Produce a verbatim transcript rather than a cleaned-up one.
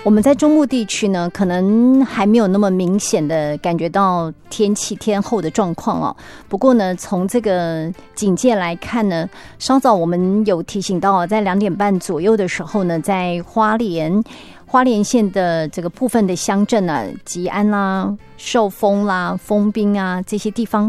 我们在中部地区呢，可能还没有那么明显的感觉到天气天候的状况哦。不过呢，从这个警戒来看呢，稍早我们有提醒到，在两点半左右的时候呢，在花莲花莲县的这个部分的乡镇啊，吉安啦、寿丰啦、丰滨啊这些地方